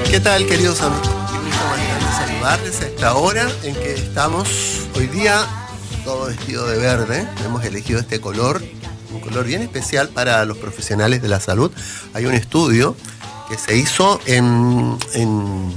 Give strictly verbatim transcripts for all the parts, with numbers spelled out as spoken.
¿Qué tal, queridos amigos? Saludarles a esta hora en que estamos hoy día todo vestido de verde. Hemos elegido este color, un color bien especial para los profesionales de la salud. Hay un estudio que se hizo en, en,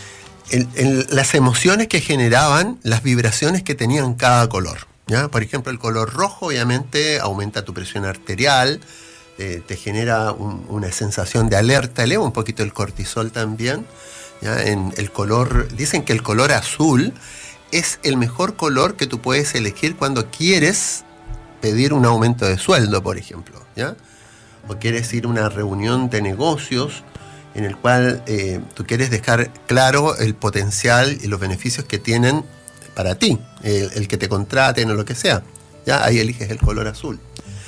en, en las emociones que generaban las vibraciones que tenían cada color, ¿ya? Por ejemplo, el color rojo obviamente aumenta tu presión arterial, eh, te genera un, una sensación de alerta, eleva un poquito el cortisol también. ¿Ya? En el color, dicen que el color azul es el mejor color que tú puedes elegir cuando quieres pedir un aumento de sueldo, por ejemplo, ¿ya? O quieres ir a una reunión de negocios en el cual eh, tú quieres dejar claro el potencial y los beneficios que tienen para ti, el, el que te contraten o lo que sea, ¿ya? Ahí eliges el color azul.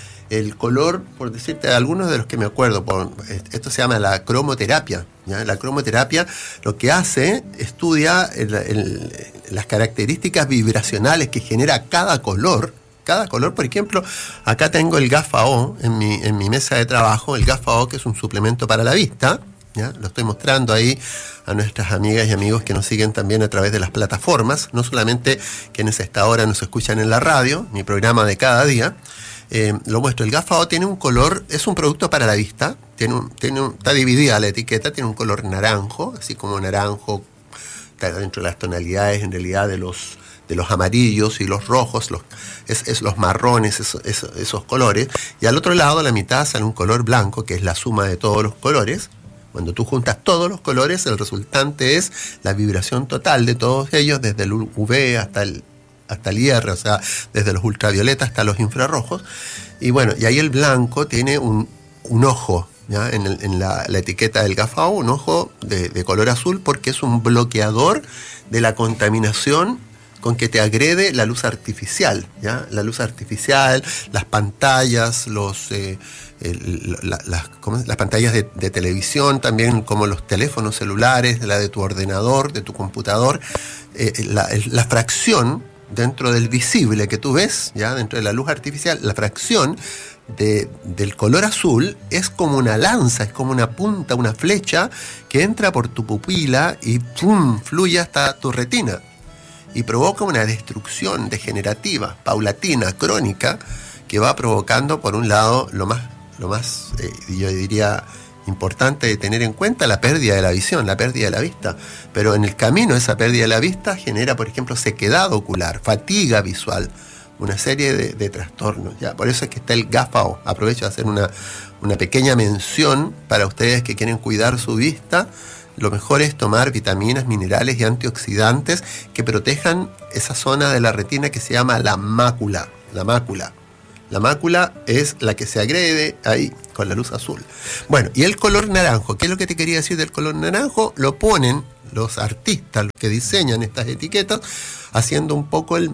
El color, por decirte, algunos de los que me acuerdo, por, esto se llama la cromoterapia, ¿ya? La cromoterapia lo que hace, estudia el, el, las características vibracionales que genera cada color. Cada color, por ejemplo, acá tengo el GAFAO en mi, en mi mesa de trabajo, el GAFAO, que es un suplemento para la vista, ¿ya? Lo estoy mostrando ahí a nuestras amigas y amigos que nos siguen también a través de las plataformas, no solamente quienes a esta hora nos escuchan en la radio, mi programa de cada día. Eh, lo muestro, el GAFAO tiene un color, es un producto para la vista, tiene un, tiene un, está dividida la etiqueta, tiene un color naranjo, así como naranjo, está dentro de las tonalidades en realidad de los, de los amarillos y los rojos, los, es, es los marrones, esos, esos, esos colores, y al otro lado, a la mitad, sale un color blanco, que es la suma de todos los colores. Cuando tú juntas todos los colores, el resultante es la vibración total de todos ellos, desde el U V hasta el hasta el I R, o sea, desde los ultravioletas hasta los infrarrojos. Y bueno, y ahí el blanco tiene un, un ojo, ¿ya? En, el, en la, la etiqueta del GAFAO, un ojo de, de color azul, porque es un bloqueador de la contaminación con que te agrede la luz artificial, ¿ya? La luz artificial, las pantallas, los... Eh, El, la, la, las pantallas de, de televisión, también como los teléfonos celulares, la de tu ordenador, de tu computador, eh, la, la fracción dentro del visible que tú ves, ya dentro de la luz artificial, la fracción de, del color azul es como una lanza, es como una punta, una flecha que entra por tu pupila y ¡pum!, fluye hasta tu retina y provoca una destrucción degenerativa, paulatina, crónica, que va provocando, por un lado, lo más lo más, eh, yo diría, importante de tener en cuenta, la pérdida de la visión, la pérdida de la vista. Pero en el camino esa pérdida de la vista genera, por ejemplo, sequedad ocular, fatiga visual, una serie de, de trastornos, ¿ya? Por eso es que está el GAFAO. Aprovecho de hacer una, una pequeña mención para ustedes que quieren cuidar su vista. Lo mejor es tomar vitaminas, minerales y antioxidantes que protejan esa zona de la retina que se llama la mácula, la mácula. La mácula es la que se agrede ahí con la luz azul. Bueno, y el color naranjo, ¿qué es lo que te quería decir del color naranjo? Lo ponen los artistas, los que diseñan estas etiquetas, haciendo un poco el,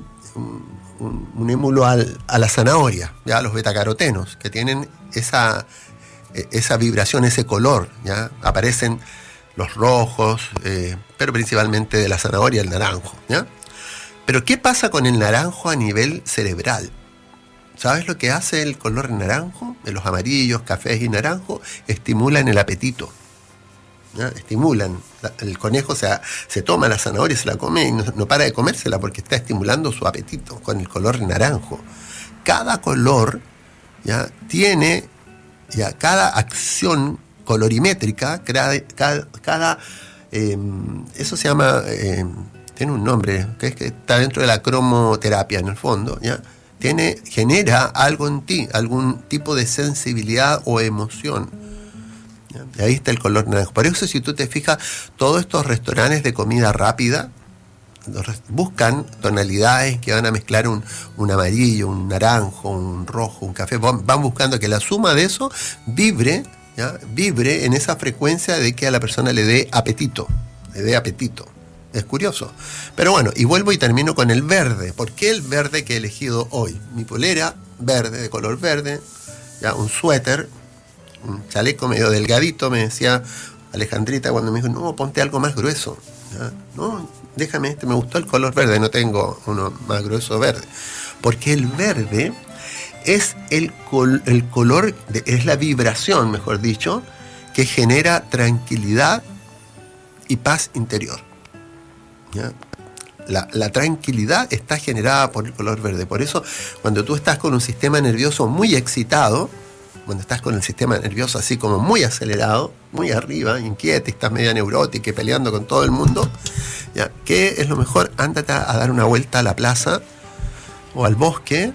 un, un émulo al, a la zanahoria, ya, los betacarotenos, que tienen esa, esa vibración, ese color, ya. Aparecen los rojos, eh, pero principalmente de la zanahoria, el naranjo, ya. Pero ¿qué pasa con el naranjo a nivel cerebral? ¿Sabes lo que hace el color naranjo? Los amarillos, cafés y naranjo estimulan el apetito, ¿ya? Estimulan. El conejo se, se toma la zanahoria y se la come y no, no para de comérsela porque está estimulando su apetito con el color naranjo. Cada color, ¿ya?, tiene, ya, cada acción colorimétrica, cada, cada, cada eh, eso se llama, eh, tiene un nombre, que es que está dentro de la cromoterapia en el fondo, ¿ya? Tiene, genera algo en ti, algún tipo de sensibilidad o emoción. Y ahí está el color naranjo. Por eso, si tú te fijas, todos estos restaurantes de comida rápida buscan tonalidades que van a mezclar un, un amarillo, un naranjo, un rojo, un café. Van buscando que la suma de eso vibre, ¿ya?, vibre en esa frecuencia de que a la persona le dé apetito, le dé apetito. Es curioso. Pero bueno, y vuelvo y termino con el verde. ¿Por qué el verde que he elegido hoy? Mi polera verde, de color verde, ya, un suéter, un chaleco medio delgadito, me decía Alejandrita cuando me dijo, no, ponte algo más grueso. ¿Ya? No, déjame este, me gustó el color verde, no tengo uno más grueso verde. Porque el verde es el, col- el color, de, es la vibración, mejor dicho, que genera tranquilidad y paz interior. ¿Ya? La, la tranquilidad está generada por el color verde. Por eso, cuando tú estás con un sistema nervioso muy excitado, cuando estás con el sistema nervioso así como muy acelerado, muy arriba, inquieto, estás media neurótica y peleando con todo el mundo, ¿ya? ¿Qué es lo mejor? Ándate a dar una vuelta a la plaza o al bosque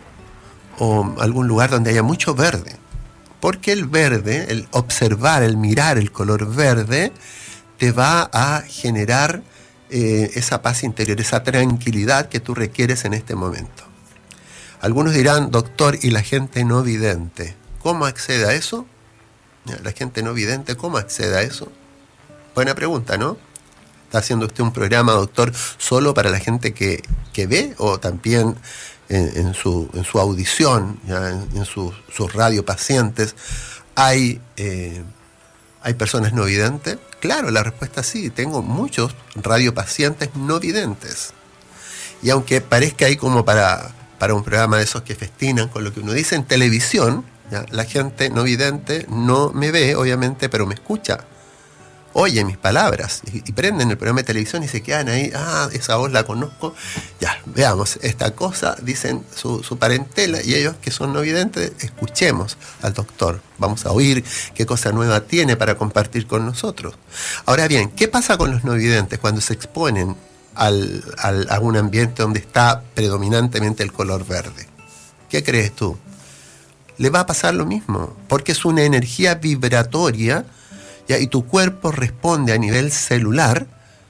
o algún lugar donde haya mucho verde. Porque el verde, el observar, el mirar el color verde, te va a generar eh, esa paz interior, esa tranquilidad que tú requieres en este momento. Algunos dirán, doctor, ¿y la gente no vidente? ¿Cómo accede a eso? La gente no vidente, ¿cómo accede a eso? Buena pregunta, ¿no? ¿Está haciendo usted un programa, doctor, solo para la gente que, que ve o también en, en, su, en su audición, ya, en, en su, sus radiopacientes, hay, eh, hay personas no videntes? Claro, la respuesta es sí. Tengo muchos radiopacientes no videntes. Y aunque parezca ahí como para, para un programa de esos que festinan con lo que uno dice en televisión, ¿ya? La gente no vidente no me ve, obviamente, pero me escucha. Oye mis palabras. Y, y prenden el programa de televisión y se quedan ahí. Ah, esa voz la conozco. Ya, veamos esta cosa, dicen su, su parentela. Y ellos que son no videntes, escuchemos al doctor. Vamos a oír qué cosa nueva tiene para compartir con nosotros. Ahora bien, ¿qué pasa con los no videntes cuando se exponen al, al, a un ambiente donde está predominantemente el color verde? ¿Qué crees tú? Le va a pasar lo mismo, porque es una energía vibratoria, ¿ya? Y tu cuerpo responde a nivel celular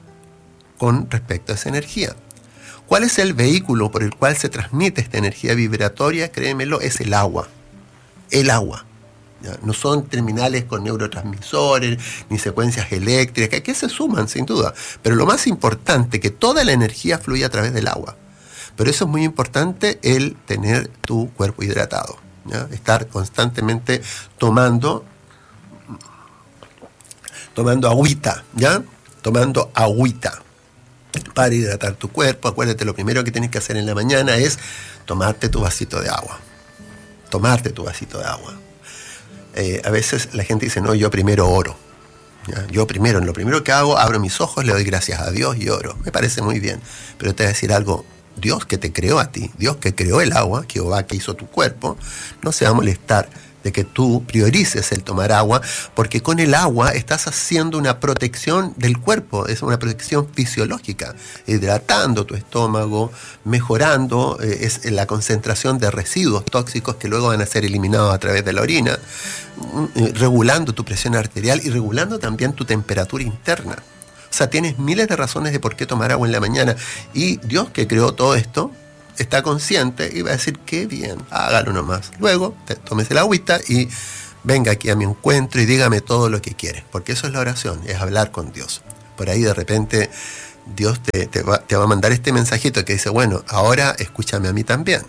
con respecto a esa energía. ¿Cuál es el vehículo por el cual se transmite esta energía vibratoria? Créemelo, es el agua. El agua. ¿Ya? No son terminales con neurotransmisores, ni secuencias eléctricas, que se suman sin duda. Pero lo más importante, que toda la energía fluye a través del agua. Pero eso es muy importante, el tener tu cuerpo hidratado. ¿Ya? Estar constantemente tomando tomando agüita, ¿ya? Tomando agüita para hidratar tu cuerpo. Acuérdate, lo primero que tienes que hacer en la mañana es tomarte tu vasito de agua. Tomarte tu vasito de agua. Eh, a veces la gente dice, no, yo primero oro. ¿Ya? Yo primero, en lo primero que hago, abro mis ojos, le doy gracias a Dios y oro. Me parece muy bien. Pero te voy a decir algo. Dios que te creó a ti, Dios que creó el agua, Jehová que hizo tu cuerpo, no se va a molestar de que tú priorices el tomar agua, porque con el agua estás haciendo una protección del cuerpo, es una protección fisiológica, hidratando tu estómago, mejorando eh, es la concentración de residuos tóxicos que luego van a ser eliminados a través de la orina, eh, regulando tu presión arterial y regulando también tu temperatura interna. O sea, tienes miles de razones de por qué tomar agua en la mañana. Y Dios que creó todo esto está consciente y va a decir, qué bien, hágalo nomás. Luego, te tomes el agüita y venga aquí a mi encuentro y dígame todo lo que quieres. Porque eso es la oración, es hablar con Dios. Por ahí de repente Dios te, te, va, te va a mandar este mensajito que dice, bueno, ahora escúchame a mí también.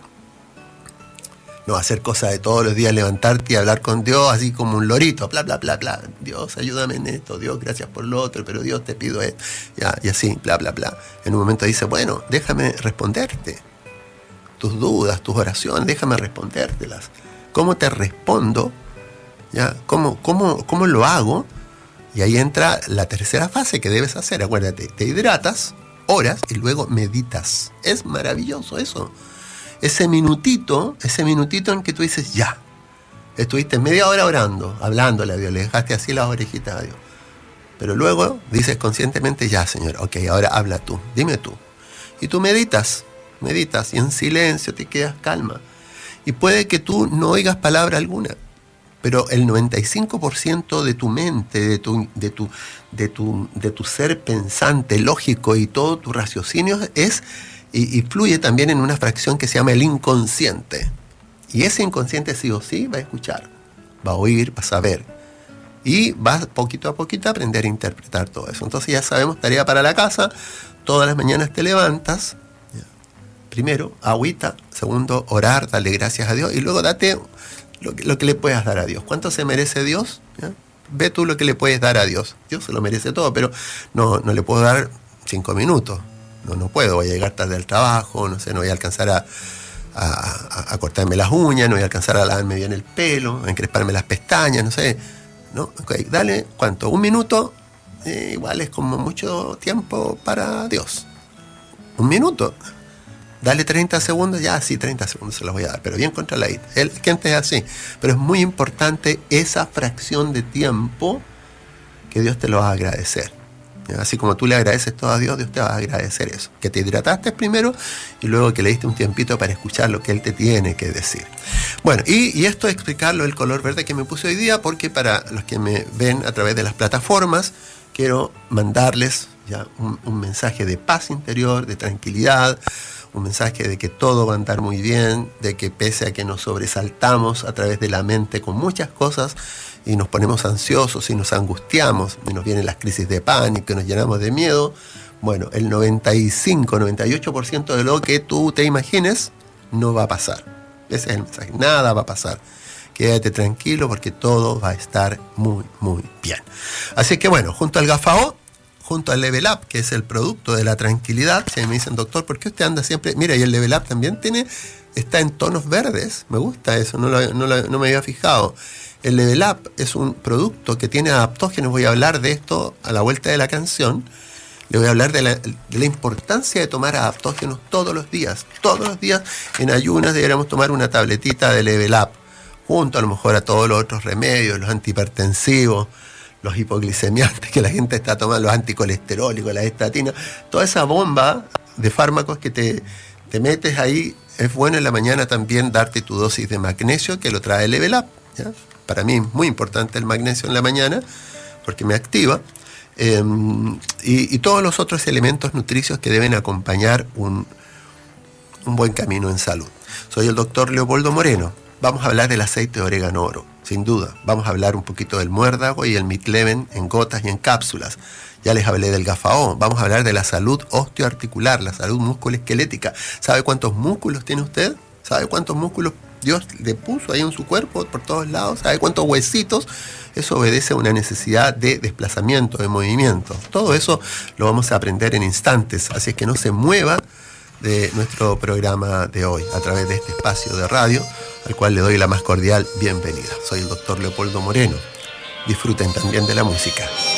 No hacer cosas de todos los días, levantarte y hablar con Dios así como un lorito, bla, bla, bla, bla. Dios, ayúdame en esto, Dios, gracias por lo otro, pero Dios, te pido esto. Ya, y así, bla, bla, bla. En un momento dice, bueno, déjame responderte. Tus dudas, tus oraciones, déjame respondértelas. ¿Cómo te respondo? ¿Ya? ¿Cómo, cómo, cómo lo hago? Y ahí entra la tercera fase que debes hacer. Acuérdate, te hidratas, oras y luego meditas. Es maravilloso eso. Ese minutito, ese minutito en que tú dices, ya, estuviste media hora orando, hablándole a Dios, le dejaste así las orejitas a Dios. Pero luego dices conscientemente, ya, Señor, ok, ahora habla tú, dime tú. Y tú meditas, meditas y en silencio te quedas calma. Y puede que tú no oigas palabra alguna, pero el noventa y cinco por ciento de tu mente, de tu, de tu, de tu, de tu ser pensante, lógico y todo tu raciocinio es... Y, y fluye también en una fracción que se llama el inconsciente. Y ese inconsciente sí o sí va a escuchar, va a oír, va a saber. Y va poquito a poquito a aprender a interpretar todo eso. Entonces ya sabemos, tarea para la casa. Todas las mañanas te levantas. Primero, agüita. Segundo, orar, darle gracias a Dios. Y luego date lo que, lo que le puedas dar a Dios. ¿Cuánto se merece Dios? ¿Ya? Ve tú lo que le puedes dar a Dios. Dios se lo merece todo, pero no, no le puedo dar cinco minutos. No, no puedo, voy a llegar tarde al trabajo, no sé, no voy a alcanzar a, a, a, a cortarme las uñas, no voy a alcanzar a lavarme bien el pelo, a encresparme las pestañas, no sé. ¿No? Okay, dale, ¿cuánto? Un minuto, eh, igual es como mucho tiempo para Dios. Un minuto. Dale treinta segundos, ya sí, treinta segundos se los voy a dar, pero bien controladito. El gente es así. Pero es muy importante esa fracción de tiempo que Dios te lo va a agradecer. Así como tú le agradeces todo a Dios, Dios te va a agradecer eso. Que te hidrataste primero y luego que le diste un tiempito para escuchar lo que Él te tiene que decir. Bueno, y, y esto es explicarlo el color verde que me puse hoy día, porque para los que me ven a través de las plataformas, quiero mandarles ya un, un mensaje de paz interior, de tranquilidad, un mensaje de que todo va a andar muy bien, de que pese a que nos sobresaltamos a través de la mente con muchas cosas y nos ponemos ansiosos y nos angustiamos y nos vienen las crisis de pánico y nos llenamos de miedo, bueno, el noventa y cinco, noventa y ocho por ciento de lo que tú te imagines no va a pasar. Ese es el mensaje, nada va a pasar. Quédate tranquilo porque todo va a estar muy, muy bien. Así que bueno, junto al Gafao, junto al Level Up, que es el producto de la tranquilidad, si me dicen, doctor, ¿por qué usted anda siempre? Mira, y el Level Up también tiene, está en tonos verdes, me gusta eso, no, lo, no, lo, no me había fijado. El Level Up es un producto que tiene adaptógenos, voy a hablar de esto a la vuelta de la canción, le voy a hablar de la, de la importancia de tomar adaptógenos todos los días, todos los días en ayunas deberíamos tomar una tabletita de Level Up, junto a lo mejor a todos los otros remedios, los antihipertensivos, los hipoglicemiantes que la gente está tomando, los anticolesterólicos, las estatinas, toda esa bomba de fármacos que te, te metes ahí, es bueno en la mañana también darte tu dosis de magnesio que lo trae Level Up, ¿ya? Para mí es muy importante el magnesio en la mañana porque me activa, eh, y, y todos los otros elementos nutricios que deben acompañar un, un buen camino en salud. Soy el doctor Leopoldo Moreno. Vamos a hablar del aceite de orégano oro, sin duda. Vamos a hablar un poquito del muérdago y el Midleven en gotas y en cápsulas. Ya les hablé del Gafao. Vamos a hablar de la salud osteoarticular, la salud musculoesquelética. ¿Sabe cuántos músculos tiene usted? ¿Sabe cuántos músculos Dios le puso ahí en su cuerpo por todos lados? ¿Sabe cuántos huesitos? Eso obedece a una necesidad de desplazamiento, de movimiento. Todo eso lo vamos a aprender en instantes. Así es que no se mueva de nuestro programa de hoy a través de este espacio de radio, al cual le doy la más cordial bienvenida. Soy el doctor Leopoldo Moreno. Disfruten también de la música.